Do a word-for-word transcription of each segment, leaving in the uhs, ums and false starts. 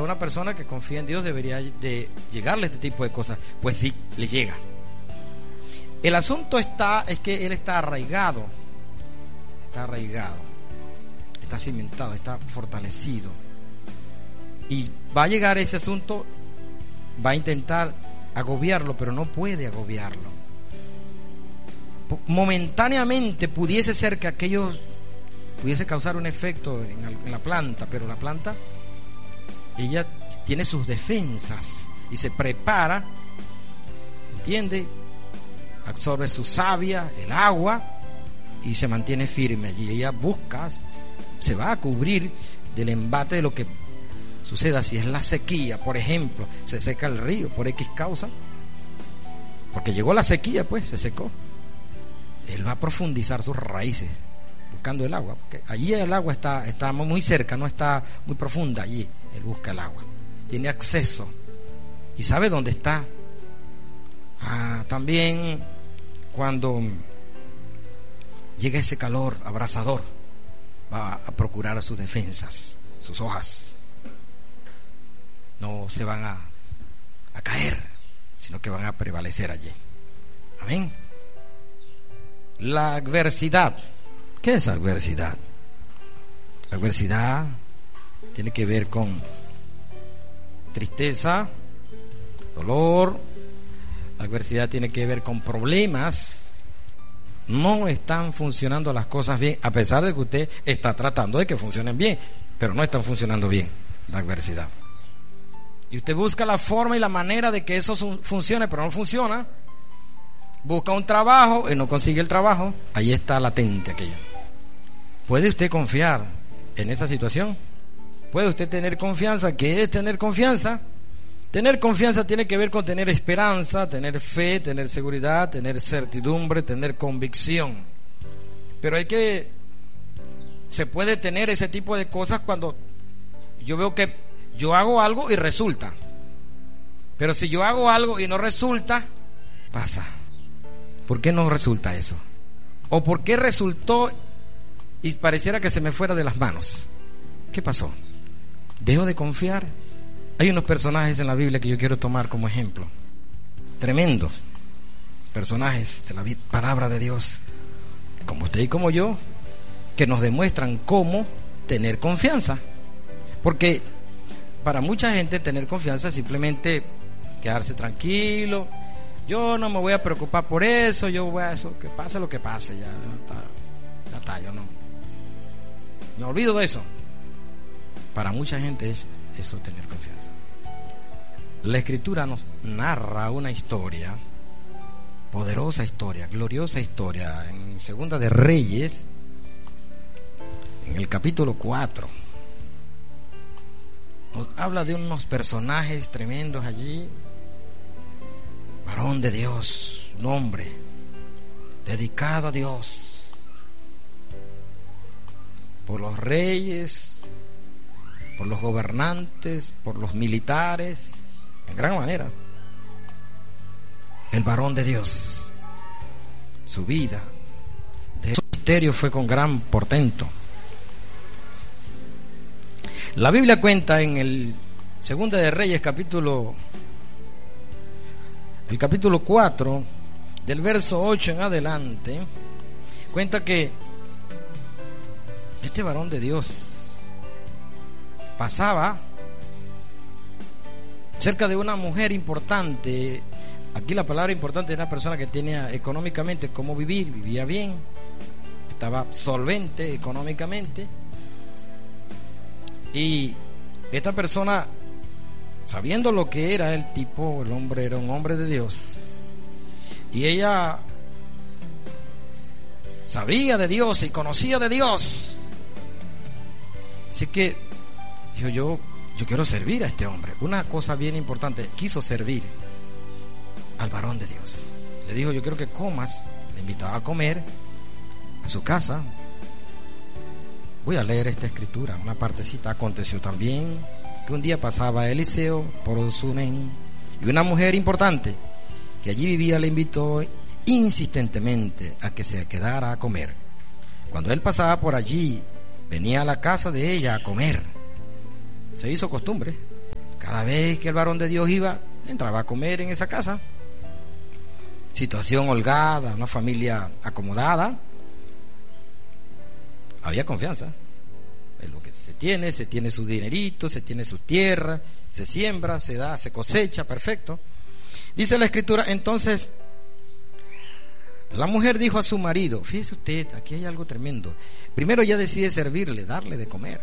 una persona que confía en Dios debería de llegarle este tipo de cosas. Pues sí, le llega. El asunto está, es que él está arraigado, está arraigado, está cimentado, está fortalecido. Y va a llegar ese asunto, va a intentar agobiarlo, pero no puede agobiarlo. Momentáneamente pudiese ser que aquello pudiese causar un efecto en, en la planta, pero la planta, ella tiene sus defensas y se prepara, ¿entiende? Absorbe su savia, el agua, y se mantiene firme allí. Ella busca, se va a cubrir del embate de lo que suceda. Si es la sequía, por ejemplo, se seca el río por X causa, porque llegó la sequía, pues se secó. Él va a profundizar sus raíces buscando el agua, porque allí el agua está, está muy cerca, no está muy profunda. Allí él busca el agua, tiene acceso y sabe dónde está. Ah, también cuando llega ese calor abrasador, va a procurar sus defensas, sus hojas no se van a, a caer, sino que van a prevalecer allí. Amén. La adversidad. ¿Qué es adversidad? La adversidad tiene que ver con tristeza, dolor. La adversidad tiene que ver con problemas. No están funcionando las cosas bien, a pesar de que usted está tratando de que funcionen bien, pero no están funcionando bien. La adversidad. Y usted busca la forma y la manera de que eso funcione, pero no funciona. Busca un trabajo y no consigue el trabajo. Ahí está latente aquello. ¿Puede usted confiar en esa situación? ¿Puede usted tener confianza? ¿Qué es tener confianza? Tener confianza tiene que ver con tener esperanza, tener fe, tener seguridad, tener certidumbre, tener convicción. Pero hay que... Se puede tener ese tipo de cosas cuando yo veo que yo hago algo y resulta. Pero si yo hago algo y no resulta, pasa. ¿Por qué no resulta eso? ¿O por qué resultó y pareciera que se me fuera de las manos? ¿Qué pasó? ¿Dejo de confiar? Hay unos personajes en la Biblia que yo quiero tomar como ejemplo. Tremendos personajes de la palabra de Dios, como usted y como yo, que nos demuestran cómo tener confianza. Porque para mucha gente tener confianza es simplemente quedarse tranquilo. Yo no me voy a preocupar por eso, yo voy a eso, que pase lo que pase, ya, ya está, ya está, yo no me olvido de eso. Para mucha gente es eso, tener confianza. La Escritura nos narra una historia, poderosa historia, gloriosa historia, en Segunda de Reyes, en el capítulo cuatro. Nos habla de unos personajes tremendos allí. Varón de Dios, un hombre dedicado a Dios, por los reyes, por los gobernantes, por los militares, en gran manera. El varón de Dios, su vida, de su misterio fue con gran portento. La Biblia cuenta en el Segunda de Reyes capítulo el capítulo cuatro, del verso ocho en adelante, cuenta que este varón de Dios pasaba cerca de una mujer importante. Aquí la palabra importante es una persona que tenía económicamente cómo vivir, vivía bien, estaba solvente económicamente. Y esta persona, sabiendo lo que era el tipo, el hombre era un hombre de Dios, y ella sabía de Dios y conocía de Dios, así que dijo: yo, yo quiero servir a este hombre. Una cosa bien importante, quiso servir al varón de Dios. Le dijo: yo quiero que comas. Le invitaba a comer a su casa. Voy a leer esta escritura, una partecita. Aconteció también que un día pasaba Eliseo por Sunem, y una mujer importante que allí vivía le invitó insistentemente a que se quedara a comer. Cuando él pasaba por allí, venía a la casa de ella a comer. Se hizo costumbre. Cada vez que el varón de Dios iba, entraba a comer en esa casa. Situación holgada, una familia acomodada. Había confianza. Es lo que se tiene, se tiene su dinerito, se tiene su tierra, se siembra, se da, se cosecha, perfecto. Dice la Escritura, entonces, la mujer dijo a su marido, fíjese usted, aquí hay algo tremendo. Primero ella decide servirle, darle de comer.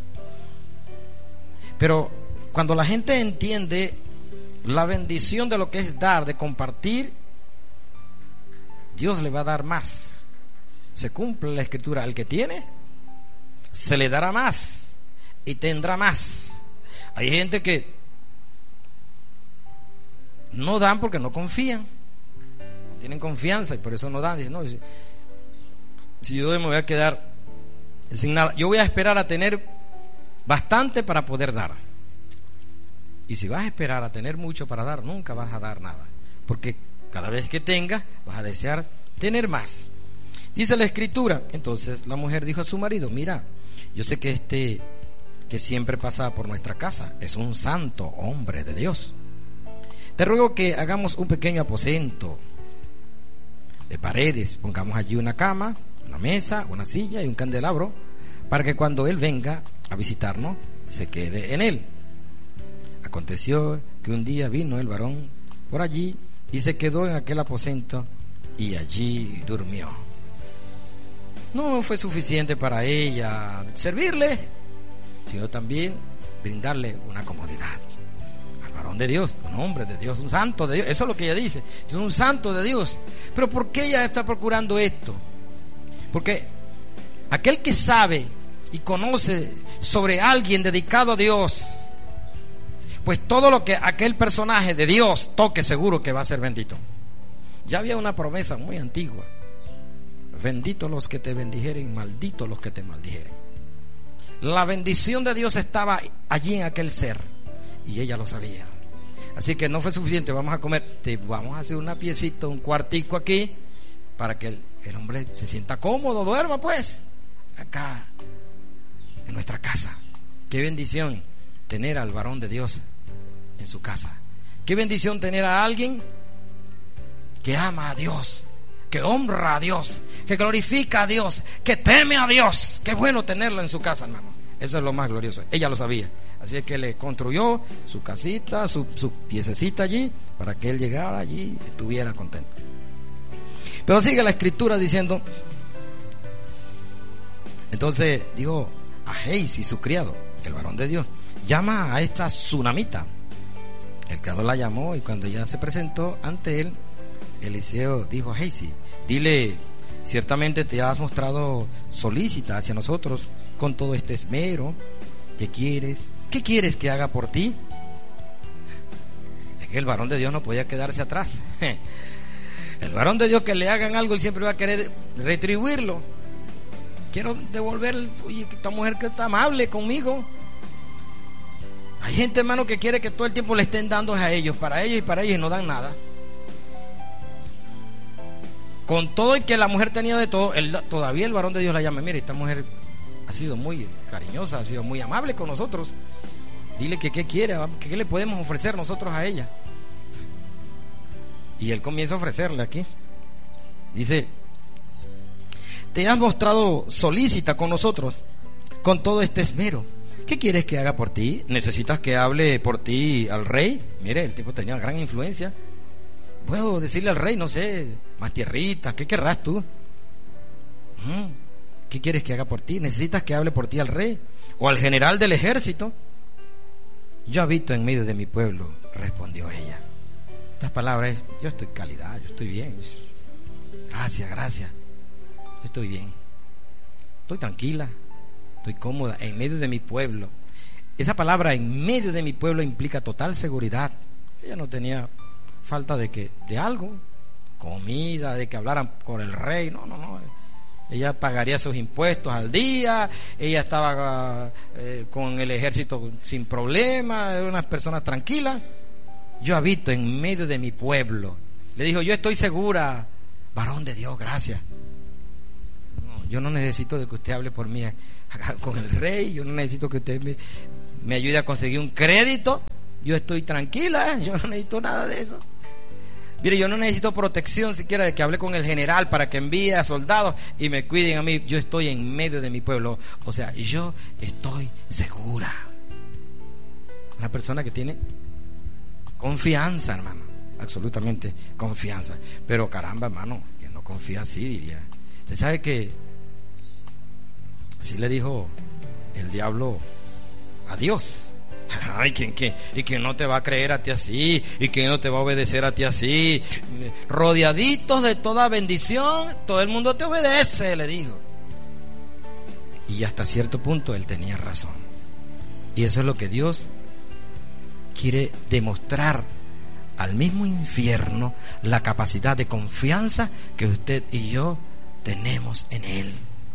Pero cuando la gente entiende la bendición de lo que es dar, de compartir, Dios le va a dar más. Se cumple la Escritura, al que tiene, se le dará más y tendrá más. Hay gente que no dan porque no confían, no tienen confianza y por eso no dan. Dicen, no, si, si yo me voy a quedar sin nada, yo voy a esperar a tener bastante para poder dar. Y si vas a esperar a tener mucho para dar, nunca vas a dar nada, porque cada vez que tengas vas a desear tener más. Dice la Escritura, entonces la mujer dijo a su marido, mira, yo sé que este que siempre pasa por nuestra casa es un santo hombre de Dios. Te ruego que hagamos un pequeño aposento de paredes, pongamos allí una cama, una mesa, una silla y un candelabro, para que cuando él venga a visitarnos se quede en él. Aconteció que un día vino el varón por allí y se quedó en aquel aposento y allí durmió. No fue suficiente para ella servirle, sino también brindarle una comodidad al varón de Dios, un hombre de Dios, un santo de Dios. Eso es lo que ella dice, es un santo de Dios. Pero ¿por qué ella está procurando esto? Porque aquel que sabe y conoce sobre alguien dedicado a Dios, pues todo lo que aquel personaje de Dios toque, seguro que va a ser bendito. Ya había una promesa muy antigua: benditos los que te bendijeren, malditos los que te maldijeren. La bendición de Dios estaba allí en aquel ser y ella lo sabía. Así que no fue suficiente, vamos a comer, te vamos a hacer una piecita, un cuartico aquí, para que el, el hombre se sienta cómodo, duerma pues acá en nuestra casa. Qué bendición tener al varón de Dios en su casa. Qué bendición tener a alguien que ama a Dios, que honra a Dios, que glorifica a Dios, que teme a Dios. Qué bueno tenerlo en su casa, hermano. Eso es lo más glorioso. Ella lo sabía. Así es que le construyó su casita, su, su piececita allí, para que él llegara allí y estuviera contento. Pero sigue la Escritura diciendo, entonces dijo a Gehazi, su criado, el varón de Dios, llama a esta tsunamita. El criado la llamó y cuando ella se presentó ante él, Eliseo dijo a Gehazi, dile, ciertamente te has mostrado solícita hacia nosotros con todo este esmero. ¿Qué quieres? ¿Qué quieres que haga por ti? Es que el varón de Dios no podía quedarse atrás. El varón de Dios, que le hagan algo, él siempre va a querer retribuirlo. Quiero devolver, oye, esta mujer que está amable conmigo. Hay gente, hermano, que quiere que todo el tiempo le estén dando a ellos, para ellos y para ellos, y no dan nada. Con todo y que la mujer tenía de todo, él, todavía el varón de Dios la llama, mire, esta mujer ha sido muy cariñosa, ha sido muy amable con nosotros. Dile que qué quiere, que qué le podemos ofrecer nosotros a ella. Y él comienza a ofrecerle aquí. Dice, te has mostrado solícita con nosotros con todo este esmero. ¿Qué quieres que haga por ti? ¿Necesitas que hable por ti al rey? Mire, el tipo tenía gran influencia. Puedo decirle al rey, no sé, más tierritas, ¿qué querrás tú? ¿Qué quieres que haga por ti? ¿Necesitas que hable por ti al rey o al general del ejército? Yo habito en medio de mi pueblo, respondió ella. Estas palabras es, yo estoy calidad, yo estoy bien. Gracias, gracias. Yo estoy bien. Estoy tranquila, estoy cómoda en medio de mi pueblo. Esa palabra en medio de mi pueblo implica total seguridad. Ella no tenía falta de que de algo, comida, de que hablaran con el rey. No, no, no. Ella pagaría sus impuestos al día. Ella estaba eh, con el ejército sin problema. Era una persona tranquila. Yo habito en medio de mi pueblo. Le dijo, yo estoy segura, varón de Dios, gracias. No, yo no necesito de que usted hable por mí con el rey. Yo no necesito que usted me, me ayude a conseguir un crédito. yo estoy tranquila, yo no necesito nada de eso. Mire, yo no necesito protección siquiera de que hable con el general para que envíe a soldados y me cuiden a mí. Yo estoy en medio de mi pueblo. O sea, yo estoy segura. Una persona que tiene confianza, hermano. Absolutamente confianza. Pero caramba, hermano, que no confía así, diría. Usted sabe que así le dijo el diablo a Dios. Ay, ¿quién, quién? ¿Y quién no te va a creer a ti así? ¿Y quién no te va a obedecer a ti así? Rodeaditos de toda bendición, todo el mundo te obedece, le dijo. Y hasta cierto punto él tenía razón. Y eso es lo que Dios quiere demostrar al mismo infierno, la capacidad de confianza que usted y yo tenemos en Él,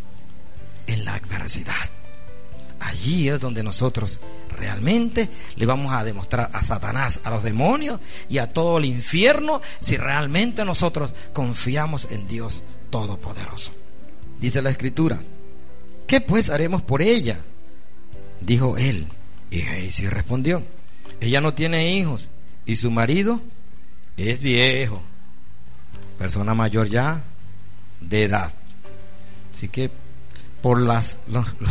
en la adversidad. Allí es donde nosotros realmente le vamos a demostrar a Satanás, a los demonios y a todo el infierno si realmente nosotros confiamos en Dios Todopoderoso. Dice la Escritura: ¿qué pues haremos por ella? Dijo él. Y Gehazi respondió: ella no tiene hijos y su marido es viejo, persona mayor ya de edad. Así que por las los, los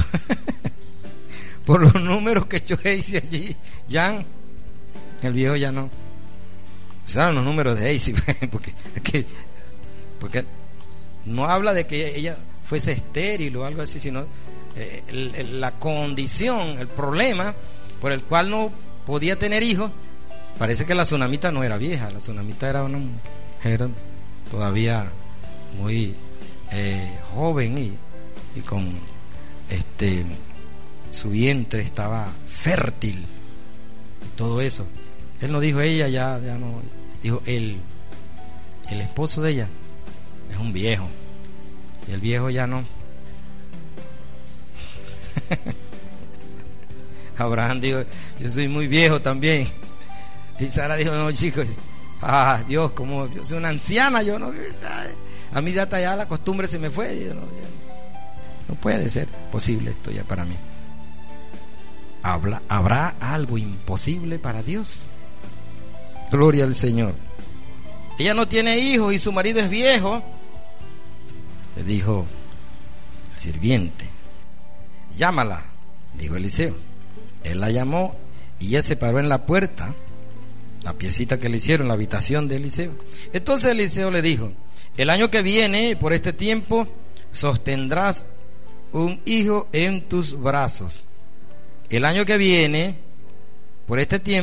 por los números que yo hice allí, ya el viejo ya no. Saben los números de Gehazi, porque, porque, porque no habla de que ella fuese estéril o algo así, sino eh, el, el, la condición, el problema por el cual no podía tener hijos. Parece que la tsunamita no era vieja, la tsunamita era una mujer todavía muy eh, joven y, y con este su vientre estaba fértil y todo eso. Él no dijo ella, ya, ya no, dijo el, el esposo de ella es un viejo y el viejo ya no. Abraham dijo: yo soy muy viejo también. Y Sara dijo: no, chicos, ah, Dios, como yo soy una anciana, yo no, a mí ya, ya la costumbre se me fue. Yo no, ya, no puede ser posible esto ya para mí. ¿Habla, ¿Habrá algo imposible para Dios? Gloria al Señor. Ella no tiene hijos y su marido es viejo. Le dijo el sirviente: llámala, dijo Eliseo. Él la llamó y ella se paró en la puerta, la piecita que le hicieron, la habitación de Eliseo. Entonces Eliseo le dijo: el año que viene, por este tiempo, sostendrás un hijo en tus brazos. El año que viene, por este tiempo,